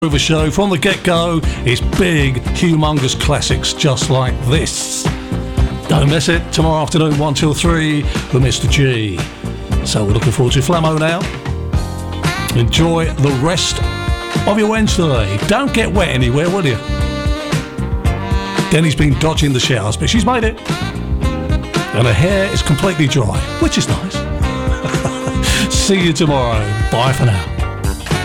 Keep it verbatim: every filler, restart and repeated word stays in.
The show from the get-go is big, humongous classics just like this. Don't miss it, tomorrow afternoon, one till three, with Mister G. So we're looking forward to Flamo now. Enjoy the rest of your Wednesday. Don't get wet anywhere, will you? Denny's been dodging the showers, but she's made it. And her hair is completely dry, which is nice. See you tomorrow. Bye for now.